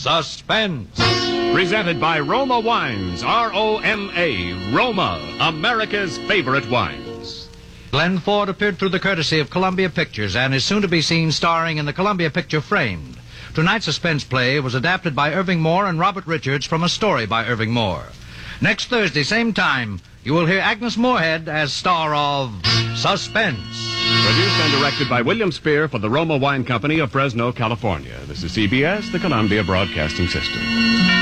Suspense. Presented by Roma Wines, R-O-M-A, Roma, America's favorite wines. Glenn Ford appeared through the courtesy of Columbia Pictures and is soon to be seen starring in the Columbia picture Framed. Tonight's suspense play was adapted by Irving Moore and Robert Richards from a story by Irving Moore. Next Thursday, same time, you will hear Agnes Moorehead as star of Suspense. Produced and directed by William Spear for the Roma Wine Company of Fresno, California. This is CBS, the Columbia Broadcasting System.